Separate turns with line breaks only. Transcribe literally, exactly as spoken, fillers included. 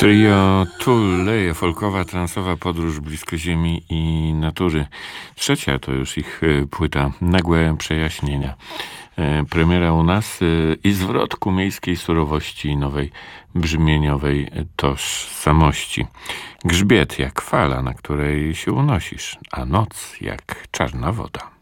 Trio Tulleje, folkowa, transowa podróż blisko ziemi i natury. Trzecia to już ich płyta Nagłe przejaśnienia. Premiera u nas i zwrot ku miejskiej surowości nowej brzmieniowej tożsamości. Grzbiet jak fala, na której się unosisz, a noc jak czarna woda.